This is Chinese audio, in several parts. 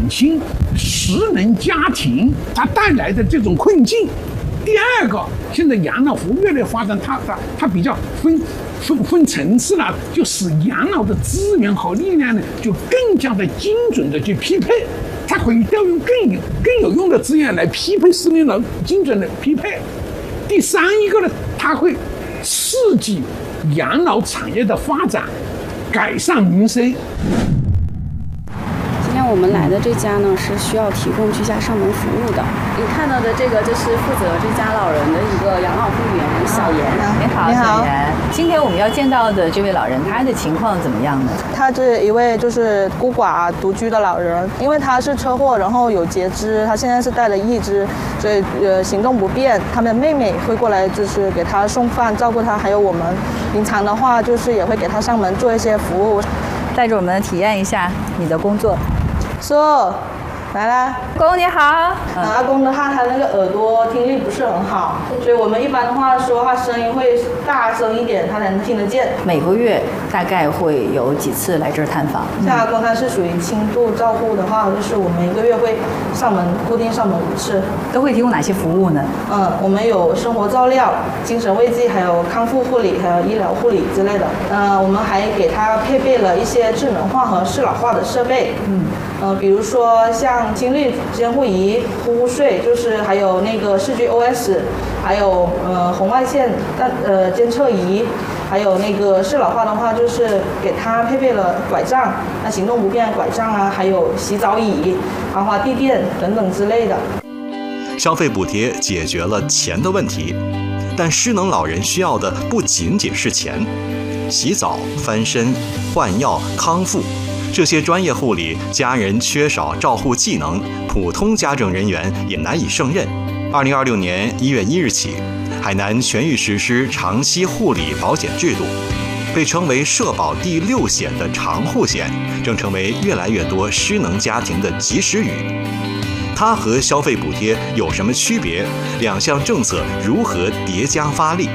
轻失能家庭它带来的这种困境。第二个，现在养老服务越来越发展，它比较分层次了，就使养老的资源和力量呢，就更加的精准的去匹配，它可以调用更有用的资源来匹配失能老精准的匹配。第三一个呢，它会刺激养老产业的发展，改善民生。 今天我们来的这家呢，是需要提供居家上门服务的。你看到的这个就是负责这家老人的一个养老服务员小严。 你好，小严。今天我们要见到的这位老人，他的情况怎么样呢？ 他是一位就是孤寡独居的老人，因为他是车祸，然后有截肢，他现在是带了一肢，所以行动不便。他的妹妹会过来就是给他送饭、照顾他，还有我们平常的话就是也会给他上门做一些服务。 带着我们体验一下你的工作。 叔，来啦， 公你好。 阿公的话，他那个耳朵听力不是很好，所以我们一般的话说话声音会大声一点，他才能听得见。 每个月大概会有几次来这儿探访？ 像阿公他是属于轻度照护的话，就是我们一个月会固定上门5次。 都会提供哪些服务呢？ 我们有生活照料、精神慰藉，还有康复护理，还有医疗护理之类的。我们还给他配备了一些智能化和适老化的设备。比如说像心率监护仪、呼呼睡，就是还有那个视距 OS， 还有红外线监测仪，还有那个适老化的话，就是给他配备了拐杖，那行动不便拐杖啊，还有洗澡椅、滑滑地垫等等之类的。 消费补贴解决了钱的问题，但失能老人需要的不仅仅是钱，洗澡、翻身、换药、康复。这些专业护理，家人缺少照护技能，普通家政人员也难以胜任。2026年1月1日起，海南全域实施长期护理保险制度，被称为社保第6险的长护险，正成为越来越多失能家庭的及时雨。它和消费补贴有什么区别？两项政策如何叠加发力？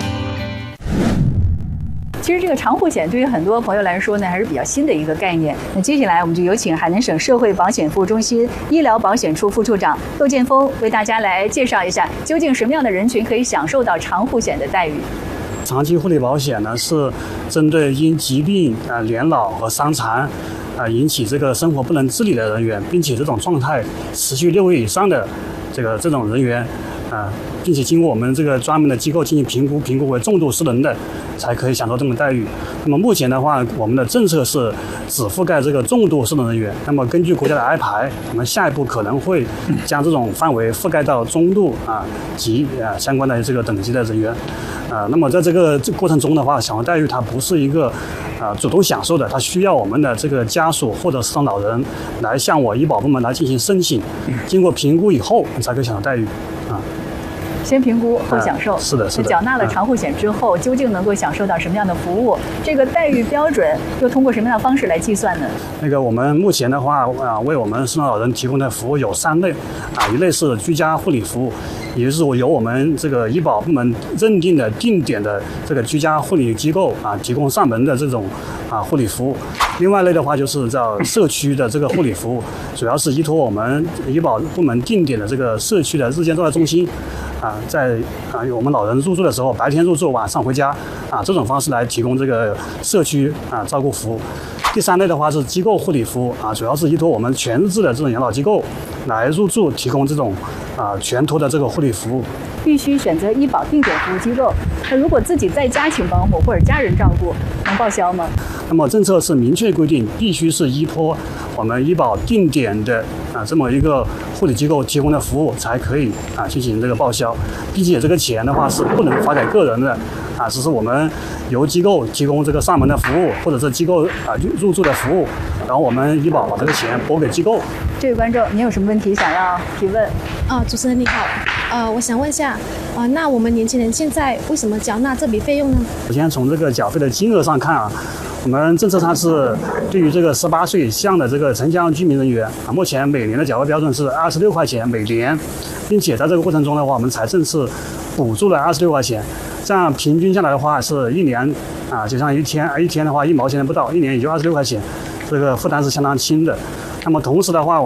其实这个长护险对于很多朋友来说呢，还是比较新的一个概念。那接下来我们就有请海南省社会保险服务中心医疗保险处副处长窦建峰为大家来介绍一下，究竟什么样的人群可以享受到长护险的待遇。 长期护理保险呢，是针对因疾病、年老和伤残引起这个生活不能自理的人员，并且这种状态持续6个月以上的这种人员，并且经过我们这个专门的机构进行评估为重度失能的，才可以享受这种待遇。那么目前的话，我们的政策是只覆盖这个重度失能人员。那么根据国家的安排，我们下一步可能会将这种范围覆盖到中度及相关的这个等级的人员。那么在这个过程中的话，享受待遇它不是一个主动享受的，它需要我们的这个家属或者失能老人来向我医保部门来进行申请，经过评估以后才可以享受待遇。 先评估后享受， 是的。 缴纳了长护险之后，究竟能够享受到什么样的服务？这个待遇标准又通过什么样的方式来计算呢？ 我们目前的话，为我们失能老人提供的服务有3类，一类是居家护理服务，也就是由我们这个医保部门认定的定点的这个居家护理机构提供上门的这种护理服务。另外一类的话，就是叫社区的这个护理服务，主要是依托我们医保部门定点的这个社区的日间照料中心。在我们老人入住的时候，白天入住，晚上回家这种方式来提供这个社区照顾服务。第3类的话是机构护理服务主要是依托我们全日制的这种养老机构来入住，提供这种全托的这个护理服务。 必须选择医保定点服务机构。那如果自己在家请保姆或者家人照顾，能报销吗？ 那么政策是明确规定，必须是依托我们医保定点的这么一个护理机构提供的服务才可以进行这个报销，并且这个钱的话是不能发给个人的只是我们由机构提供这个上门的服务，或者是机构入住的服务，然后我们医保把这个钱拨给机构。 这位观众，您有什么问题想要提问？ 主持人你好，我想问一下，那我们年轻人现在为什么缴纳这笔费用呢？ 首先从这个缴费的金额上看我们政策上是对于这个18岁以上的这个城乡居民人员目前每年的缴费标准是26块钱每年，并且在这个过程中的话，我们财政是补助了26块钱，这样平均下来的话是一年就像一天的话1毛钱都不到，一年也就26块钱，这个负担是相当轻的。那么同时的话，我